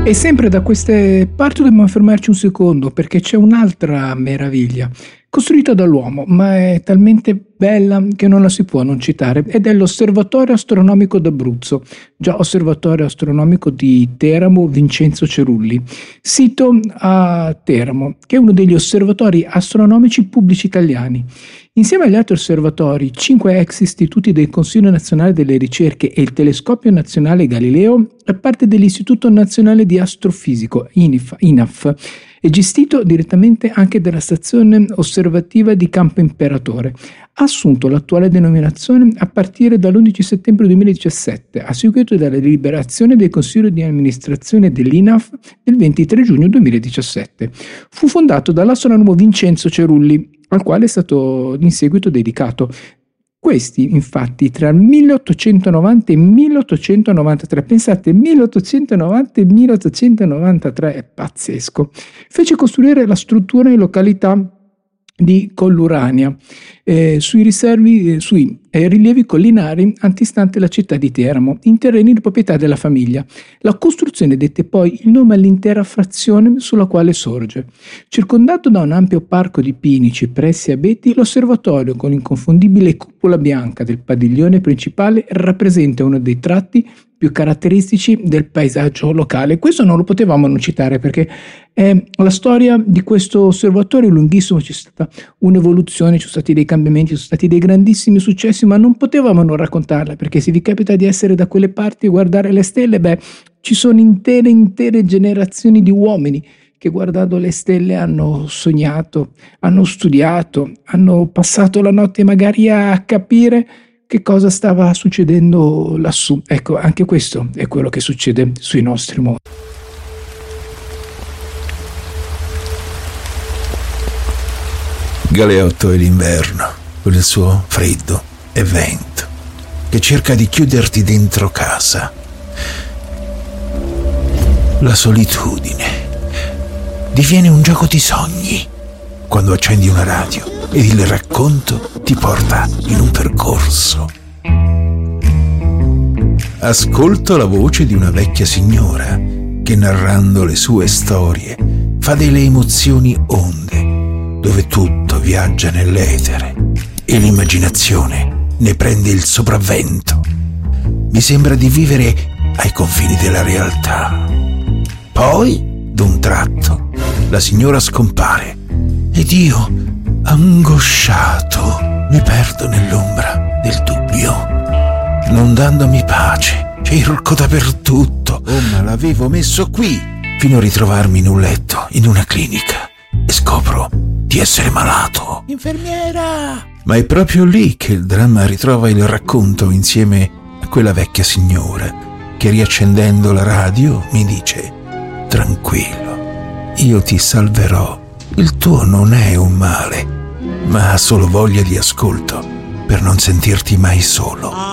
E sempre da queste parti dobbiamo fermarci un secondo perché c'è un'altra meraviglia, costruita dall'uomo, ma è talmente bella che non la si può non citare, ed è l'Osservatorio Astronomico d'Abruzzo, già Osservatorio Astronomico di Teramo Vincenzo Cerulli, sito a Teramo, che è uno degli osservatori astronomici pubblici italiani. Insieme agli altri osservatori, 5 ex istituti del Consiglio Nazionale delle Ricerche e il Telescopio Nazionale Galileo è parte dell'Istituto Nazionale di Astrofisico, INAF, è gestito direttamente anche dalla stazione osservativa di Campo Imperatore. Ha assunto l'attuale denominazione a partire dall'11 settembre 2017, a seguito della deliberazione del Consiglio di amministrazione dell'INAF del 23 giugno 2017. Fu fondato dall'astronomo Vincenzo Cerulli, al quale è stato in seguito dedicato. Questi, infatti, tra il 1890 e il 1893, pensate, 1890 e 1893, è pazzesco, fece costruire la struttura in località di Collurania, sui rilievi collinari antistante la città di Teramo, in terreni di proprietà della famiglia. La costruzione dette poi il nome all'intera frazione sulla quale sorge. Circondato da un ampio parco di pini, cipressi e abeti, l'osservatorio, con l'inconfondibile cupola bianca del padiglione principale, rappresenta uno dei tratti più caratteristici del paesaggio locale. Questo non lo potevamo non citare perché la storia di questo osservatorio è lunghissima, c'è stata un'evoluzione, ci sono stati dei cambiamenti, ci sono stati dei grandissimi successi, ma non potevamo non raccontarla, perché se vi capita di essere da quelle parti e guardare le stelle, ci sono intere generazioni di uomini che guardando le stelle hanno sognato, hanno studiato, hanno passato la notte magari a capire che cosa stava succedendo lassù. Ecco, anche questo è quello che succede sui nostri mondi. Galeotto è l'inverno, con il suo freddo e vento, che cerca di chiuderti dentro casa. La solitudine diviene un gioco di sogni quando accendi una radio ed il racconto ti porta in un percorso. Ascolto la voce di una vecchia signora che, narrando le sue storie, fa delle emozioni onde, dove tutto viaggia nell'etere e l'immaginazione ne prende il sopravvento. Mi sembra di vivere ai confini della realtà. Poi, d'un tratto, la signora scompare ed io, angosciato, mi perdo nell'ombra del dubbio, non dandomi pace. Cerco dappertutto. Oh, ma l'avevo messo qui, fino a ritrovarmi in un letto, in una clinica, e scopro di essere malato. Infermiera! Ma è proprio lì che il dramma ritrova il racconto insieme a quella vecchia signora che, riaccendendo la radio, mi dice: tranquillo, io ti salverò. Il tuo non è un male, ma ha solo voglia di ascolto per non sentirti mai solo.